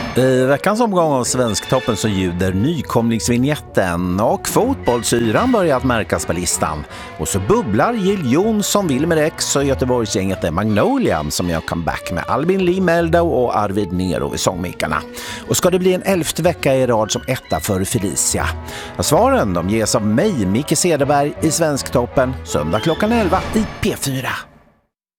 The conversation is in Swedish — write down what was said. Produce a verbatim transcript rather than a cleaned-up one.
I veckans omgång av Svensktoppen så ljuder nykomlingsvinjetten och fotbollsyran börjat märkas på listan. Och så bubblar Jill Johnson, Wilmer X och Göteborgsgänget är Magnolia som gör comeback med Albin Lee Meldau och Arvid Nero vid sångmikarna. Och ska det bli en elfte vecka i rad som etta för Felicia? Och svaren de ges av mig, Micke Cederberg, i Svensktoppen, söndag klockan elva i P fyra.